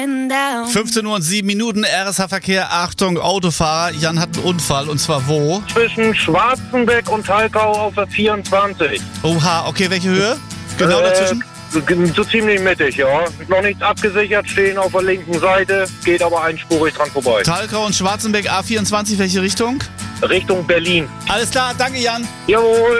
15 Uhr und 7 Minuten, RSH-Verkehr, Achtung, Autofahrer. Jan hat einen Unfall, und zwar wo? Zwischen Schwarzenbeck und Talkau auf der 24. Oha, okay, welche Höhe? Genau dazwischen? So ziemlich mittig, ja. Noch nichts abgesichert, stehen auf der linken Seite, geht aber einspurig dran vorbei. Talkau und Schwarzenbeck, A24, welche Richtung? Richtung Berlin. Alles klar, danke Jan. Jawohl.